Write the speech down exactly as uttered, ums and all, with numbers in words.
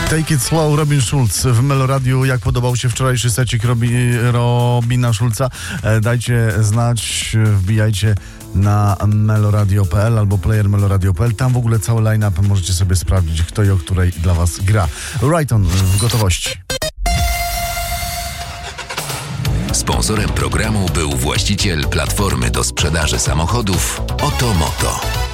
Take It Slow, Robin Schulz w Meloradiu. Jak podobał się wczorajszy secik Robi, Robina Schulza? E, dajcie znać, wbijajcie na meloradio kropka p l albo player meloradio kropka p l. Tam w ogóle cały line-up możecie sobie sprawdzić, kto i o której dla was gra. Rayton w gotowości. Sponsorem programu był właściciel platformy do sprzedaży samochodów Otomoto.